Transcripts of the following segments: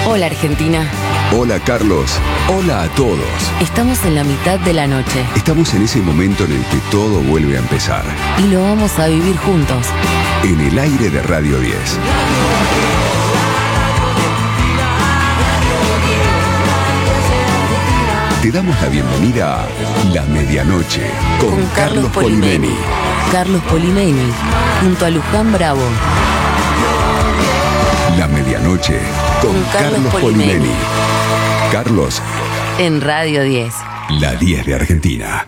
Hola Argentina. Hola Carlos. Hola a todos. Estamos en la mitad de la noche. Estamos en ese momento en el que todo vuelve a empezar. Y lo vamos a vivir juntos. En el aire de Radio 10. Te damos la bienvenida a La Medianoche con Carlos Polimeni. Carlos Polimeni, junto a Luján Bravo. La Medianoche con Carlos Polimeni. Carlos. En Radio 10. La 10 de Argentina.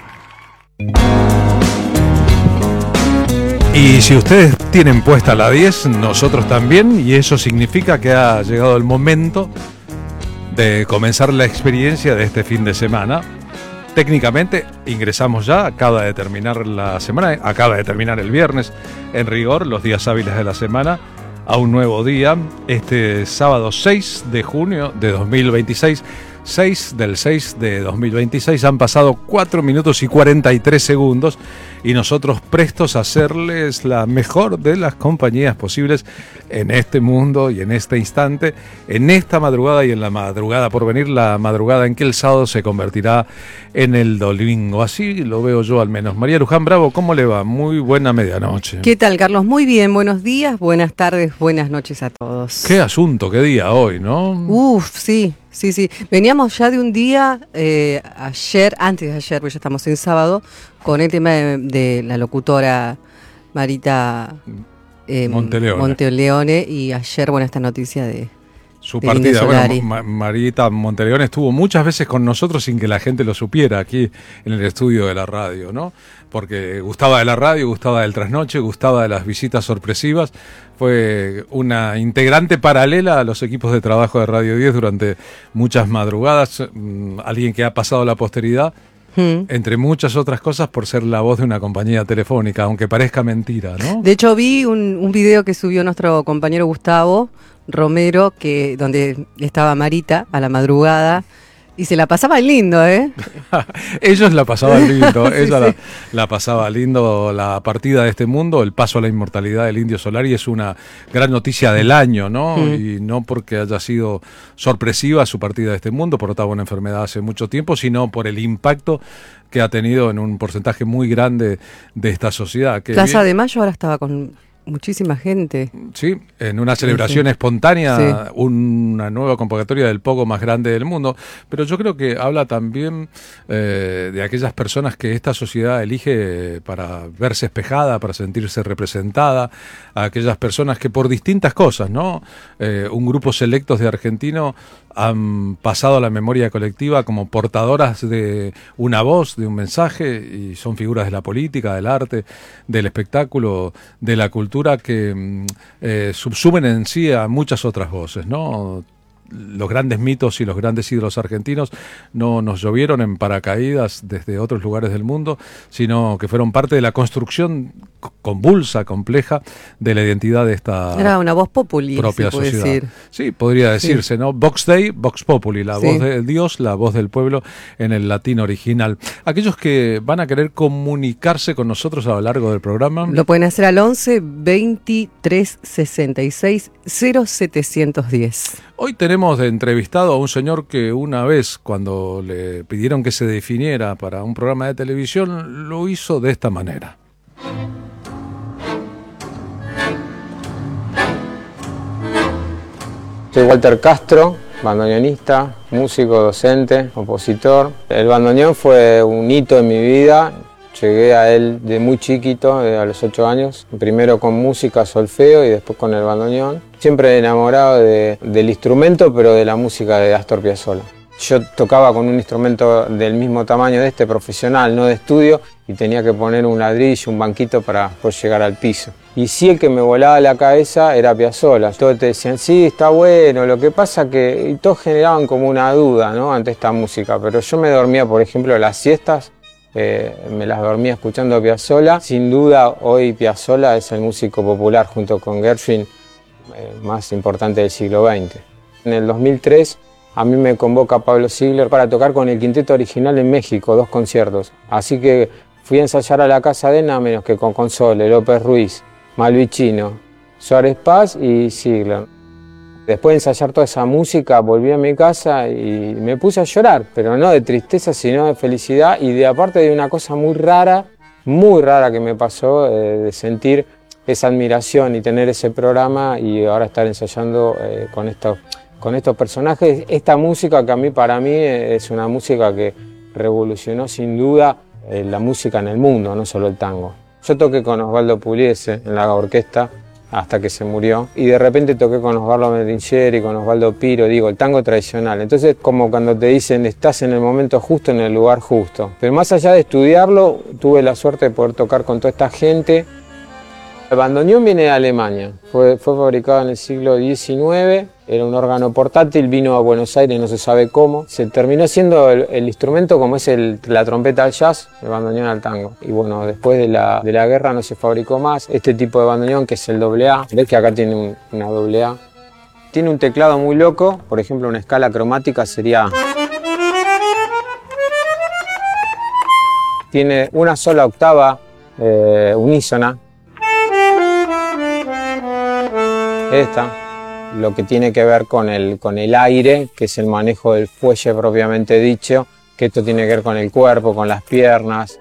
Y si ustedes tienen puesta la 10, nosotros también, y eso significa que ha llegado el momento de comenzar la experiencia de este fin de semana. Técnicamente ingresamos ya, acaba de terminar la semana, acaba de terminar el viernes, en rigor, los días hábiles de la semana, a un nuevo día, este sábado 6 de junio de 2026, 6 del 6 de 2026, han pasado 4 minutos y 43 segundos y nosotros prestos a hacerles la mejor de las compañías posibles en este mundo y en este instante, en esta madrugada y en la madrugada por venir, la madrugada en que el sábado se convertirá en el domingo. Así lo veo yo al menos. María Luján Bravo, ¿cómo le va? Muy buena medianoche. ¿Qué tal, Carlos? Muy bien, buenos días, buenas tardes, buenas noches a todos. Qué asunto, qué día hoy, ¿no? Sí. Veníamos ya de un día, antes de ayer, porque ya estamos en sábado, con el tema de la locutora Marita Monteleone, y ayer, esta noticia de su partida. Marita Monteleone estuvo muchas veces con nosotros sin que la gente lo supiera aquí en el estudio de la radio, ¿no? Porque gustaba de la radio, gustaba del trasnoche, gustaba de las visitas sorpresivas. Fue una integrante paralela a los equipos de trabajo de Radio 10 durante muchas madrugadas. Alguien que ha pasado a la posteridad, entre muchas otras cosas, por ser la voz de una compañía telefónica, aunque parezca mentira, ¿no? De hecho, vi un video que subió nuestro compañero Gustavo Romero, donde estaba Marita a la madrugada. Y se la pasaban lindo, ¿eh? Ellos la pasaban lindo, sí, ella sí. La pasaba lindo, la partida de este mundo, el paso a la inmortalidad del Indio Solari es una gran noticia del año, ¿no? Y no porque haya sido sorpresiva su partida de este mundo, portaba una enfermedad hace mucho tiempo, sino por el impacto que ha tenido en un porcentaje muy grande de esta sociedad. Plaza de Mayo ahora estaba con muchísima gente. Sí, en una celebración espontánea, una nueva convocatoria del pogo más grande del mundo, pero yo creo que habla también de aquellas personas que esta sociedad elige para verse espejada, para sentirse representada, a aquellas personas que por distintas cosas, ¿no? Un grupo selectos de argentinos han pasado a la memoria colectiva como portadoras de una voz, de un mensaje, y son figuras de la política, del arte, del espectáculo, de la cultura que subsumen en sí a muchas otras voces, ¿no? Los grandes mitos y los grandes ídolos argentinos no nos llovieron en paracaídas desde otros lugares del mundo, sino que fueron parte de la construcción convulsa, compleja de la identidad de esta Era una voz populi, propia se puede sociedad. decir. Sí, podría decirse, ¿no? Vox Dei, Vox Populi, la voz de Dios, la voz del pueblo en el latín original. Aquellos que van a querer comunicarse con nosotros a lo largo del programa lo pueden hacer al 11 23 66 0710. Hoy tenemos de entrevistado a un señor que una vez, cuando le pidieron que se definiera para un programa de televisión, lo hizo de esta manera. Soy Walter Castro, bandoneonista, músico, docente, compositor. El bandoneón fue un hito en mi vida. Llegué a él de muy chiquito, a los 8 años, primero con música, solfeo y después con el bandoneón. Siempre enamorado del instrumento, pero de la música de Astor Piazzolla. Yo tocaba con un instrumento del mismo tamaño de este, profesional, no de estudio, y tenía que poner un ladrillo, un banquito para poder llegar al piso. Y sí, el que me volaba la cabeza era Piazzolla. Todos te decían, sí, está bueno, lo que pasa que... Y todos generaban como una duda, ¿no?, ante esta música, pero yo me dormía, por ejemplo, las siestas, me las dormía escuchando a Piazzolla. Sin duda, hoy Piazzolla es el músico popular, junto con Gershwin, más importante del siglo XX. En el 2003, a mí me convoca Pablo Ziegler para tocar con el quinteto original en México, 2 conciertos. Así que fui a ensayar a la casa de él, nada menos que con Console, López Ruiz, Malvicino, Suárez Paz y Ziegler. Después de ensayar toda esa música, volví a mi casa y me puse a llorar, pero no de tristeza, sino de felicidad y de aparte de una cosa muy rara que me pasó, de sentir esa admiración y tener ese programa y ahora estar ensayando con estos personajes. Esta música que para mí es una música que revolucionó sin duda la música en el mundo, no solo el tango. Yo toqué con Osvaldo Pugliese en la orquesta hasta que se murió y de repente toqué con Osvaldo Berlinghieri, con Osvaldo Piro, digo, el tango tradicional. Entonces como cuando te dicen estás en el momento justo, en el lugar justo. Pero más allá de estudiarlo, tuve la suerte de poder tocar con toda esta gente. El bandoneón viene de Alemania, fue fabricado en el siglo XIX, era un órgano portátil, vino a Buenos Aires, no se sabe cómo. Se terminó siendo el instrumento como es la trompeta al jazz, el bandoneón al tango. Y bueno, después de la guerra no se fabricó más. Este tipo de bandoneón, que es el AA, ves que acá tiene una AA. Tiene un teclado muy loco, por ejemplo una escala cromática sería... Tiene una sola octava unísona. Esta, lo que tiene que ver con el aire, que es el manejo del fuelle propiamente dicho, que esto tiene que ver con el cuerpo, con las piernas.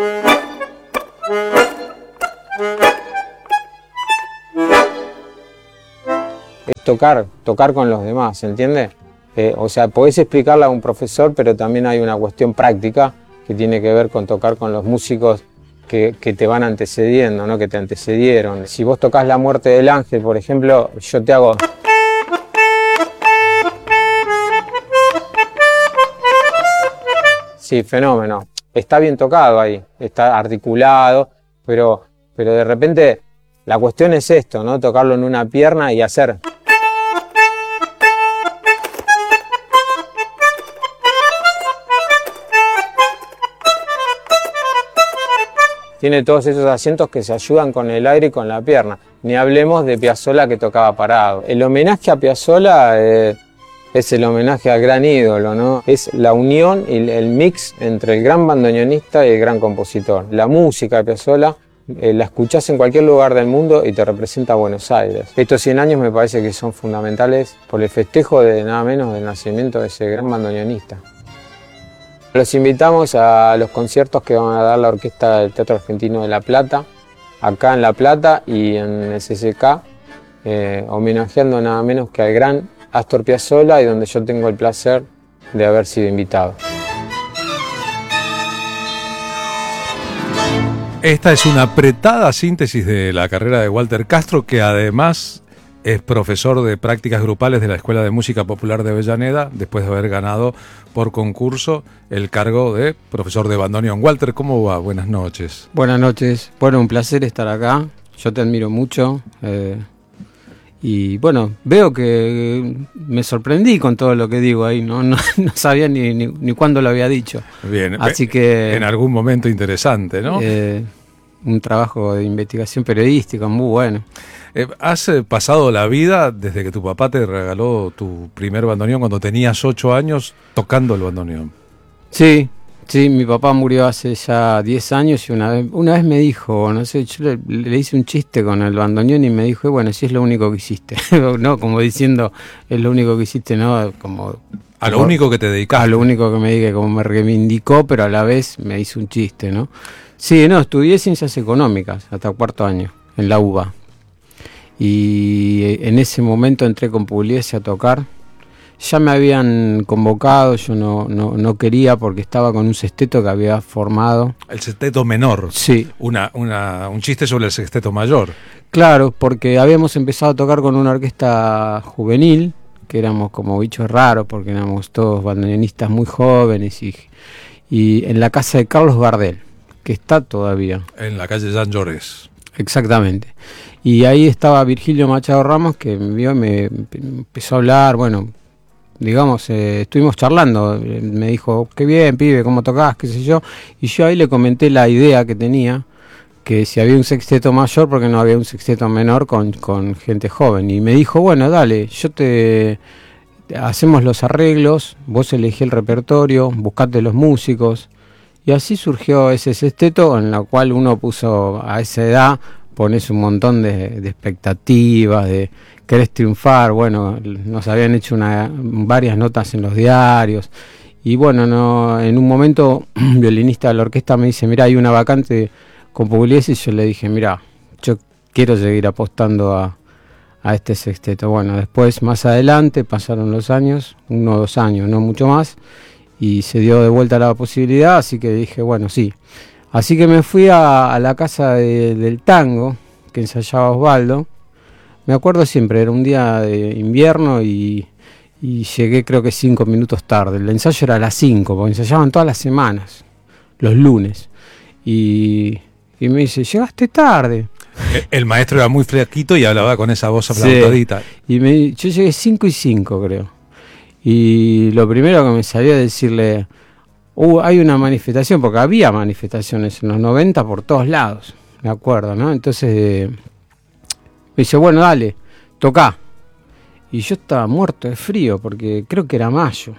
Es tocar con los demás, ¿entiendes? O sea, podés explicarle a un profesor, pero también hay una cuestión práctica que tiene que ver con tocar con los músicos que te van antecediendo, ¿no? Que te antecedieron. Si vos tocas La muerte del ángel, por ejemplo, yo te hago... Sí, fenómeno. Está bien tocado ahí, está articulado, pero de repente la cuestión es esto, ¿no? Tocarlo en una pierna y hacer... Tiene todos esos acentos que se ayudan con el aire y con la pierna. Ni hablemos de Piazzolla, que tocaba parado. El homenaje a Piazzolla es el homenaje al gran ídolo, ¿no? Es la unión y el mix entre el gran bandoneonista y el gran compositor. La música de Piazzolla la escuchás en cualquier lugar del mundo y te representa Buenos Aires. Estos 100 años me parece que son fundamentales por el festejo de nada menos del nacimiento de ese gran bandoneonista. Los invitamos a los conciertos que van a dar la Orquesta del Teatro Argentino de La Plata, acá en La Plata y en el CCK, homenajeando nada menos que al gran Astor Piazzolla y donde yo tengo el placer de haber sido invitado. Esta es una apretada síntesis de la carrera de Walter Castro, que además es profesor de prácticas grupales de la Escuela de Música Popular de Avellaneda, después de haber ganado por concurso el cargo de profesor de bandoneón. Walter, ¿cómo va? Buenas noches. Buenas noches. Bueno, un placer estar acá. Yo te admiro mucho. Y bueno, veo que me sorprendí con todo lo que digo ahí. No sabía ni cuándo lo había dicho. Bien. Así que... En algún momento interesante, ¿no? Un trabajo de investigación periodística muy bueno. ¿Has pasado la vida desde que tu papá te regaló tu primer bandoneón cuando tenías 8 años tocando el bandoneón? Sí, mi papá murió hace ya 10 años y una vez me dijo, no sé, yo le hice un chiste con el bandoneón y me dijo, bueno, si es lo único que hiciste, no, como diciendo, es lo único que hiciste, no, como... A lo único que te dedicaste. A lo único que me dediqué, como me reivindicó, pero a la vez me hizo un chiste, ¿no? Sí, no, estudié Ciencias Económicas hasta 4º año, en la UBA. Y en ese momento entré con Pugliese a tocar. Ya me habían convocado, yo no quería porque estaba con un sexteto que había formado. El sexteto menor. Sí. Un chiste sobre el sexteto mayor. Claro, porque habíamos empezado a tocar con una orquesta juvenil, que éramos como bichos raros porque éramos todos bandoneonistas muy jóvenes y en la casa de Carlos Gardel, que está todavía. En la calle Jean Jaurès. Exactamente. Y ahí estaba Virgilio Machado Ramos, que me vio y me empezó a hablar, bueno, digamos, estuvimos charlando, me dijo, qué bien, pibe, cómo tocás, qué sé yo, y yo ahí le comenté la idea que tenía, que si había un sexteto mayor, porque no había un sexteto menor con gente joven, y me dijo, bueno, dale, hacemos los arreglos, vos elegí el repertorio, buscate los músicos, y así surgió ese sexteto en la cual uno puso a esa edad, pones un montón de expectativas, de Querés triunfar, bueno, nos habían hecho varias notas en los diarios. Y bueno, en un momento un violinista de la orquesta me dice, mirá, hay una vacante con Pugliese, y yo le dije, mirá, yo quiero seguir apostando a este sexteto. Bueno, después, más adelante, pasaron los años, 1 o 2 años, no mucho más, y se dio de vuelta la posibilidad, así que dije, bueno, sí. Así que me fui a la casa del tango, que ensayaba Osvaldo. Me acuerdo siempre, era un día de invierno y llegué creo que 5 minutos tarde. El ensayo era a las 5, porque ensayaban todas las semanas, los lunes. Y me dice, llegaste tarde. El maestro era muy flaquito y hablaba con esa voz aplaudidita. Sí. Y yo llegué 5:05, creo. Y lo primero que me salió es decirle, hay una manifestación, porque había manifestaciones en los 90 por todos lados, me acuerdo, ¿no? Entonces me dice, bueno, dale, tocá. Y yo estaba muerto de frío, porque creo que era mayo.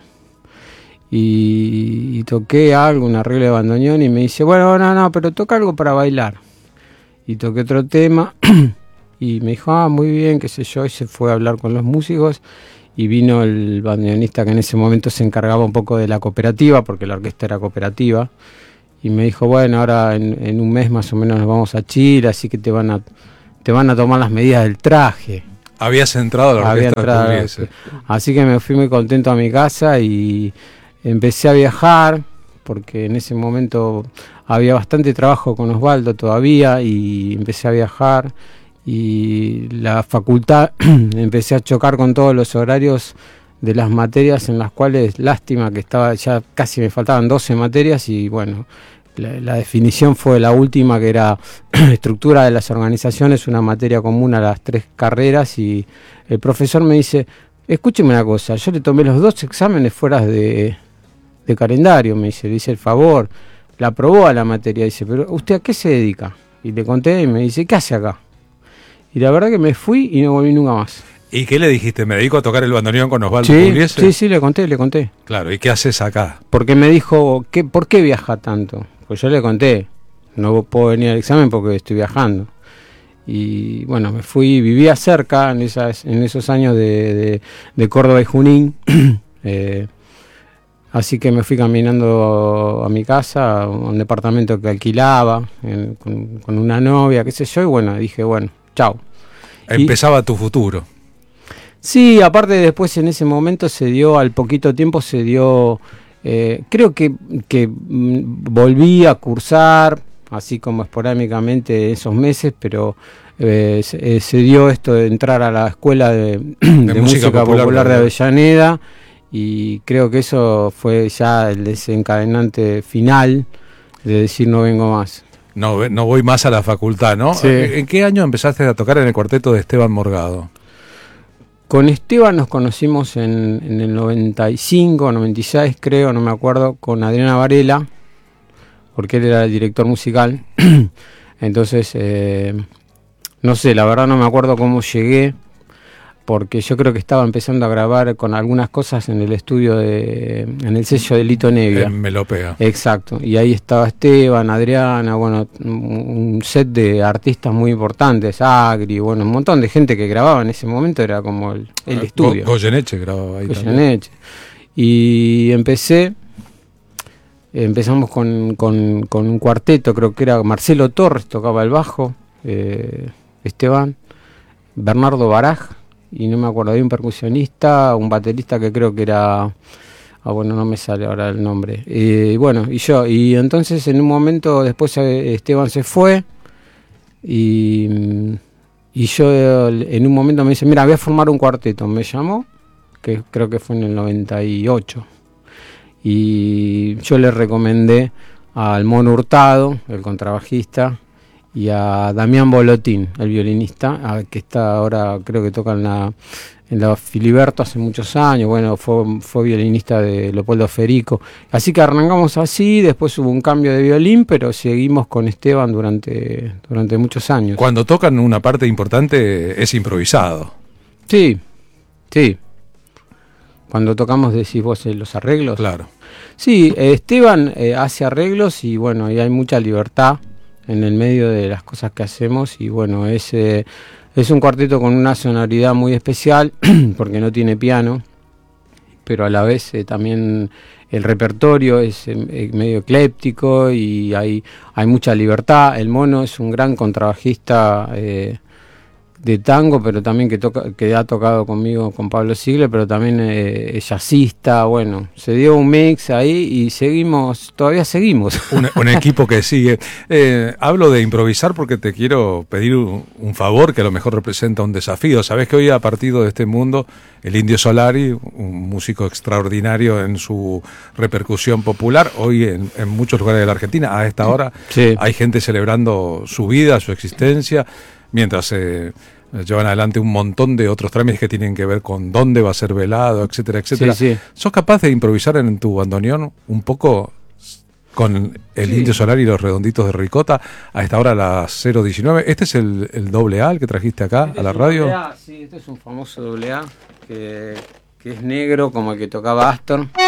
Y toqué algo, un arreglo de bandoneón, y me dice, bueno, no, pero toca algo para bailar. Y toqué otro tema, y me dijo, muy bien, qué sé yo, y se fue a hablar con los músicos, y vino el bandoneonista que en ese momento se encargaba un poco de la cooperativa, porque la orquesta era cooperativa, y me dijo, bueno, ahora en un mes más o menos nos vamos a Chile, así que te van a tomar las medidas del traje. Habías entrado a la orquesta de Pugliese. Así que me fui muy contento a mi casa y empecé a viajar, porque en ese momento había bastante trabajo con Osvaldo todavía, y empecé a viajar, y la facultad empecé a chocar con todos los horarios de las materias, en las cuales, lástima que estaba, ya casi me faltaban 12 materias, y bueno, la definición fue la última, que era estructura de las organizaciones, una materia común a las 3 carreras, y el profesor me dice, escúcheme una cosa, yo le tomé los 2 exámenes fuera de calendario, me dice, le hice el favor, la aprobó a la materia, dice, pero ¿usted a qué se dedica? Y le conté, y me dice, ¿qué hace acá? Y la verdad que me fui y no volví nunca más. ¿Y qué le dijiste? ¿Me dedico a tocar el bandoneón con Osvaldo Pugliese? Sí, le conté. Claro, ¿y qué haces acá? Porque me dijo, ¿por qué viaja tanto? Pues yo le conté, no puedo venir al examen porque estoy viajando. Y bueno, me fui, vivía cerca en esos años de Córdoba y Junín. Así que me fui caminando a mi casa, a un departamento que alquilaba, con una novia, qué sé yo, y bueno, dije, bueno, chao. Empezaba tu futuro. Sí, aparte después en ese momento al poquito tiempo se dio, creo que volví a cursar, así como esporádicamente esos meses, pero se dio esto de entrar a la escuela de música popular de Avellaneda, y creo que eso fue ya el desencadenante final de decir no vengo más. No voy más a la facultad, ¿no? Sí. ¿En qué año empezaste a tocar en el cuarteto de Esteban Morgado? Con Esteban nos conocimos en el 95, 96 creo, no me acuerdo, con Adriana Varela, porque él era el director musical. Entonces, no sé, la verdad no me acuerdo cómo llegué, porque yo creo que estaba empezando a grabar con algunas cosas en el estudio en el sello de Lito Nevia. En Melopea. Exacto, y ahí estaba Esteban, Adriana, bueno, un set de artistas muy importantes, Agri, bueno, un montón de gente que grababa en ese momento, era como el estudio. Goyeneche grababa ahí Goyeneche. Y empezamos con un cuarteto, creo que era Marcelo Torres, tocaba el bajo, Esteban, Bernardo Baraj, y no me acuerdo, había un percusionista, un baterista que creo que era, bueno, no me sale ahora el nombre, bueno, y yo, y entonces en un momento después Esteban se fue, y yo en un momento me dice, mira, voy a formar un cuarteto, me llamó, que creo que fue en el 98, y yo le recomendé al Mono Hurtado, el contrabajista, y a Damián Bolotín, el violinista, que está ahora, creo que toca en la Filiberto hace muchos años, bueno, fue violinista de Leopoldo Federico. Así que arrancamos así, después hubo un cambio de violín, pero seguimos con Esteban durante muchos años. Cuando tocan una parte importante es improvisado. Sí. Cuando tocamos, decís vos, los arreglos. Claro. Sí, Esteban hace arreglos y bueno, y hay mucha libertad en el medio de las cosas que hacemos, y bueno, es Es un cuarteto con una sonoridad muy especial, porque no tiene piano, pero a la vez también el repertorio es medio ecléptico y hay mucha libertad. El Mono es un gran contrabajista de tango, pero también que ha tocado conmigo con Pablo Ziegler, pero también es jazzista. Bueno, se dio un mix ahí y todavía seguimos. Un equipo que sigue. Hablo de improvisar porque te quiero pedir un favor que a lo mejor representa un desafío. Sabés que hoy ha partido de este mundo el Indio Solari, un músico extraordinario en su repercusión popular. Hoy en muchos lugares de la Argentina, a esta hora, Sí. hay gente celebrando su vida, su existencia, mientras llevan adelante un montón de otros trámites que tienen que ver con dónde va a ser velado, etcétera, etcétera. Sí, sí. ¿Sos capaz de improvisar en tu bandoneón un poco con el Indio Solari y los Redonditos de Ricota a esta hora, a las 0:19? ¿Este es el doble A, el que trajiste acá a la radio? Sí, este es un famoso doble A que es negro, como el que tocaba Astor.